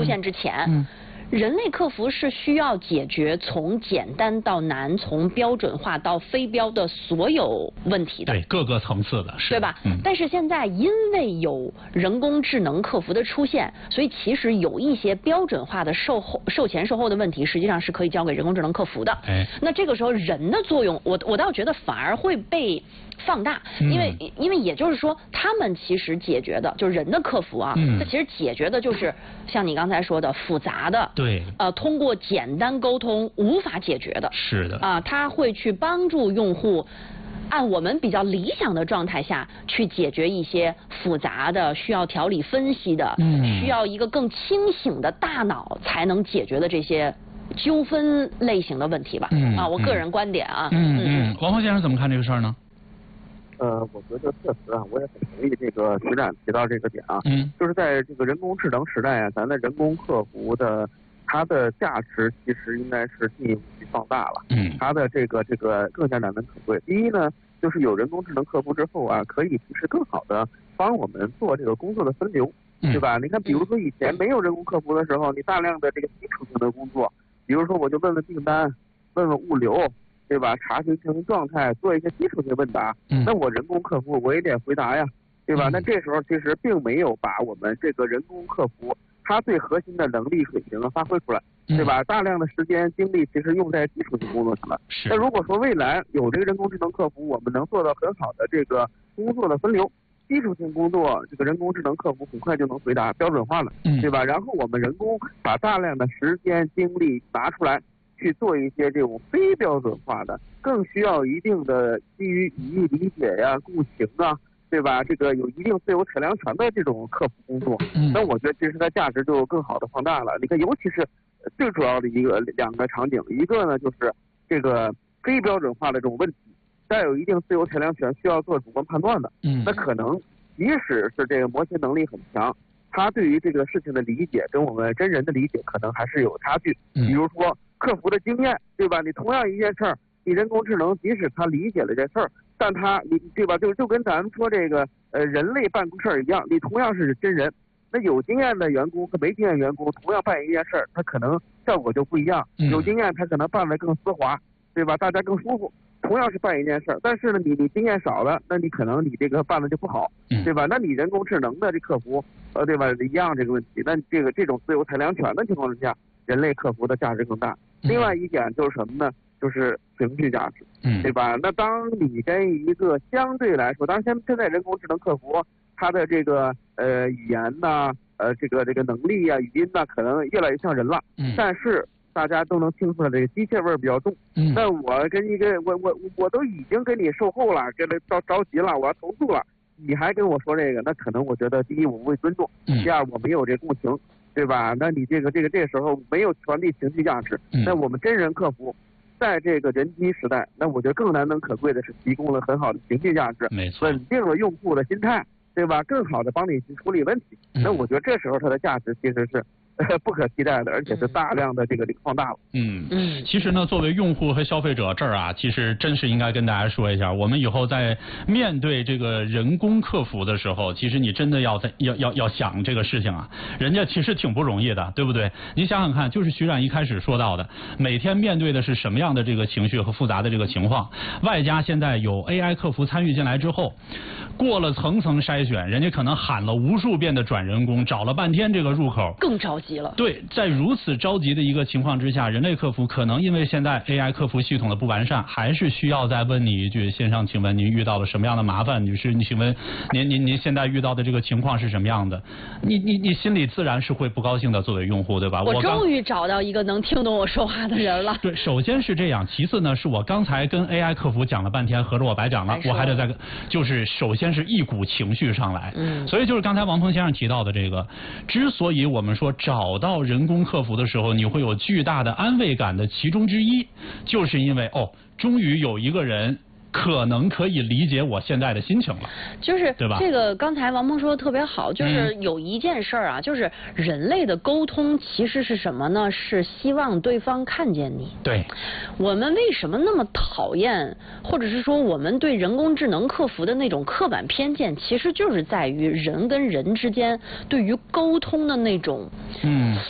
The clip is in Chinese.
出现之前。人类客服是需要解决从简单到难，从标准化到非标的所有问题的， 对各个层次的， 对吧？但是现在因为有人工智能客服的出现，所以其实有一些标准化的售前售后的问题，实际上是可以交给人工智能客服的。那这个时候人的作用，我倒觉得反而会被放大，因为也就是说，他们其实解决的就是人的客服啊，它其实解决的就是像你刚才说的复杂的。 对， 通过简单沟通无法解决的， 是的， 他会去帮助用户按我们比较理想的状态下去解决一些复杂的、需要条理分析的、需要一个更清醒的大脑才能解决的这些纠纷类型的问题吧。我个人观点啊。 王峰先生怎么看这个事儿呢？ 我觉得确实啊，我也很同意这个徐展提到这个点啊。就是在这个人工智能时代啊，咱的人工客服的它的价值其实应该是进一步去放大了。它的这个更加难能可贵。第一呢，就是有人工智能客服之后啊，可以其实更好的帮我们做这个工作的分流，对吧？你看，比如说以前没有人工客服的时候，你大量的这个基础性的工作，比如说我就问问订单，问问物流。对吧？查询经营状态，做一些基础性问答，那我人工客服我也得回答呀，对吧？那这时候其实并没有把我们这个人工客服它最核心的能力水平发挥出来，对吧？大量的时间精力其实用在基础性工作上了。那如果说未来有这个人工智能客服，我们能做到很好的这个工作的分流，基础性工作这个人工智能客服很快就能回答，标准化了，对吧？然后我们人工把大量的时间精力拿出来。去做一些这种非标准化的，更需要一定的基于语义理解呀、共情啊，对吧？这个有一定自由裁量权的这种客服工作，那我觉得其实它价值就更好的放大了。你看，尤其是最主要的两个场景，一个呢就是这个非标准化的这种问题，带有一定自由裁量权，需要做主观判断的，那可能即使是这个模型能力很强，它对于这个事情的理解跟我们真人的理解可能还是有差距。比如说客服的经验，对吧？你同样一件事儿，你人工智能即使他理解了这事儿，但你对吧？就跟咱们说这个人类办公事儿一样，你同样是真人，那有经验的员工和没经验员工同样办一件事儿，他可能效果就不一样。有经验他可能办得更丝滑，对吧？大家更舒服。同样是办一件事儿，但是呢，你经验少了，那你可能你这个办的就不好，对吧？那你人工智能的这客服，对吧？一样这个问题，那这种自由裁量权的情况之下，人类客服的价值更大。另外一点就是什么呢？就是情绪价值，对吧？那当你跟一个相对来说，当然现在人工智能客服它的这个语言呐，这个能力啊，语音呐，可能越来越像人了，但是大家都能听出来这个机械味比较重。那我跟一个我都已经跟你售后了，跟他着急了，我要投诉了，你还跟我说这个，那可能我觉得第一我不会尊重，第二我没有这共情。对吧？那你这时候没有传递情绪价值，那我们真人客服，在这个人机时代，那我觉得更难能可贵的是提供了很好的情绪价值，稳定了用户的心态，对吧？更好的帮你去处理问题。那我觉得这时候它的价值其实是不可替代的，而且是大量的这个放大了。 其实呢，作为用户和消费者这儿啊，其实真是应该跟大家说一下，我们以后在面对这个人工客服的时候，其实你真的要想这个事情啊，人家其实挺不容易的，对不对？你想想看，就是徐冉一开始说到的，每天面对的是什么样的这个情绪和复杂的这个情况，外加现在有 AI 客服参与进来之后，过了层层筛选，人家可能喊了无数遍的转人工，找了半天这个入口， 更着急了。 对，在如此着急的一个情况之下，人类客服可能因为现在 AI 客服系统的不完善，还是需要再问你一句：先生，请问您遇到了什么样的麻烦？女士，请问您现在遇到的这个情况是什么样的？你心里自然是会不高兴的，作为用户，对吧？ 我终于找到一个能听懂我说话的人了。 对，首先是这样，其次呢，是我刚才跟 AI 客服讲了半天，合着我白讲了，我还得就是首先是一股情绪上来。所以就是刚才王鹏先生提到的这个，之所以我们说找到人工客服的时候，你会有巨大的安慰感的其中之一，就是因为终于有一个人可能可以理解我现在的心情了， 就是对吧？ 这个刚才王鹏说的特别好，就是有一件事儿啊，就是人类的沟通其实是什么呢？是希望对方看见你。 对。 我们为什么那么讨厌，或者是说我们对人工智能客服的那种刻板偏见，其实就是在于人跟人之间对于沟通的那种